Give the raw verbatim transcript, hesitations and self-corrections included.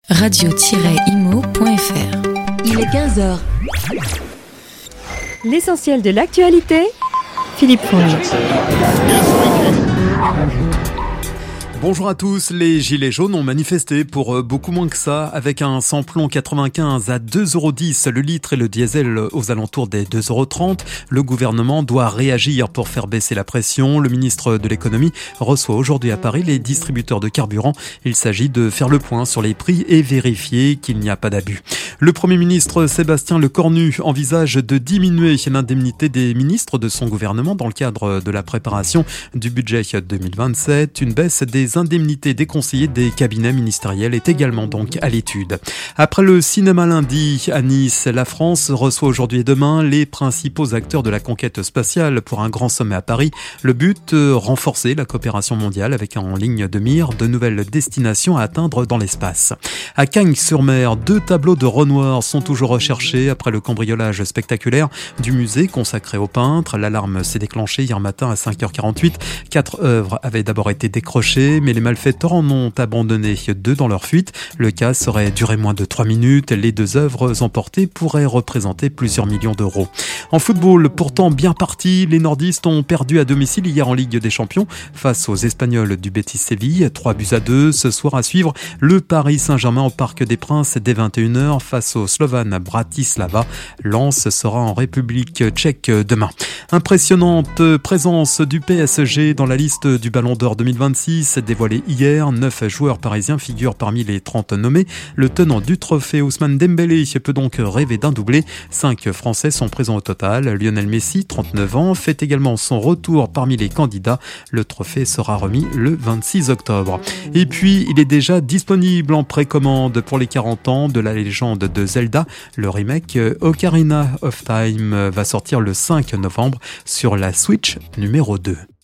radio-imo point f r. Il est quinze heures. L'essentiel de l'actualité, Philippe Fournier. Bonjour à tous, les Gilets jaunes ont manifesté pour beaucoup moins que ça, avec un samplon quatre-vingt-quinze à deux euros dix le litre et le diesel aux alentours des deux euros trente. Le gouvernement doit réagir pour faire baisser la pression. Le ministre de l'économie reçoit aujourd'hui à Paris les distributeurs de carburant. Il s'agit de faire le point sur les prix et vérifier qu'il n'y a pas d'abus. Le Premier ministre Sébastien Lecornu envisage de diminuer l'indemnité des ministres de son gouvernement dans le cadre de la préparation du budget deux mille vingt-sept. Une baisse des indemnités des conseillers des cabinets ministériels est également donc à l'étude. Après le cinéma lundi à Nice, la France reçoit aujourd'hui et demain les principaux acteurs de la conquête spatiale pour un grand sommet à Paris. Le but, renforcer la coopération mondiale avec en ligne de mire de nouvelles destinations à atteindre dans l'espace. À Cagnes-sur-Mer, deux tableaux de Renoir sont toujours recherchés après le cambriolage spectaculaire du musée consacré aux peintres. L'alarme s'est déclenchée hier matin à cinq heures quarante-huit. Quatre œuvres avaient d'abord été décrochées, mais les malfaiteurs en ont abandonné deux dans leur fuite. Le cas serait duré moins de trois minutes. Les deux œuvres emportées pourraient représenter plusieurs millions d'euros. En football, pourtant bien parti, les nordistes ont perdu à domicile hier en Ligue des Champions face aux Espagnols du Betis Séville. trois buts à deux. Ce soir à suivre, le Paris Saint-Germain au Parc des Princes dès vingt et une heures face au Slovan Bratislava. Lens sera en République tchèque demain. Impressionnante présence du P S G dans la liste du Ballon d'Or deux mille vingt-six. Dévoilé hier, neuf joueurs parisiens figurent parmi les trente nommés. Le tenant du trophée, Ousmane Dembélé, peut donc rêver d'un doublé. cinq Français sont présents au total. Lionel Messi, trente-neuf ans, fait également son retour parmi les candidats. Le trophée sera remis le vingt-six octobre. Et puis, il est déjà disponible en précommande pour les quarante ans de la légende de Zelda. Le remake Ocarina of Time va sortir le cinq novembre sur la Switch numéro deux.